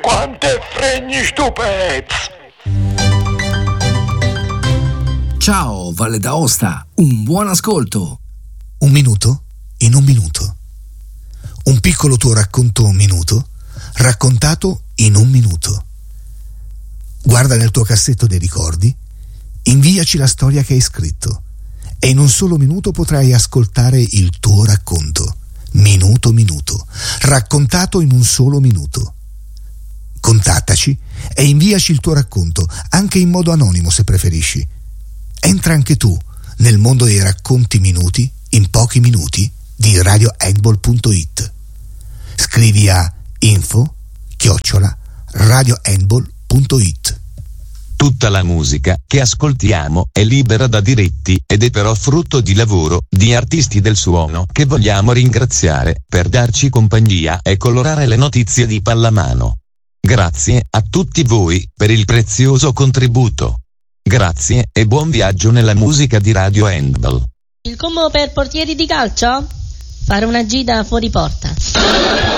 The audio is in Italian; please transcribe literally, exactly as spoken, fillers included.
quante fregni stupez! Ciao Valle d'Aosta, un buon ascolto. Un minuto in un minuto. Un piccolo tuo racconto un minuto, raccontato in un minuto. Guarda nel tuo cassetto dei ricordi, inviaci la storia che hai scritto e in un solo minuto potrai ascoltare il tuo racconto. Minuto minuto, raccontato in un solo minuto. Contattaci e inviaci il tuo racconto, anche in modo anonimo se preferisci. Entra anche tu nel mondo dei racconti minuti in pochi minuti di radio handball punto it. Scrivi a info chiocciola radio handball punto it. Tutta la musica che ascoltiamo è libera da diritti ed è però frutto di lavoro di artisti del suono che vogliamo ringraziare per darci compagnia e colorare le notizie di pallamano. Grazie a tutti voi per il prezioso contributo. Grazie e buon viaggio nella musica di Radio Handball. Il combo per portieri di calcio? Fare una gita fuori porta.